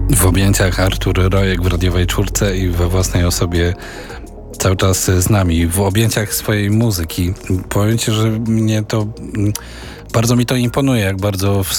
W objęciach Artur Rojek w radiowej czwórce i we własnej osobie cały czas z nami, w objęciach swojej muzyki. Powiem ci, że mnie to bardzo mi to imponuje, jak bardzo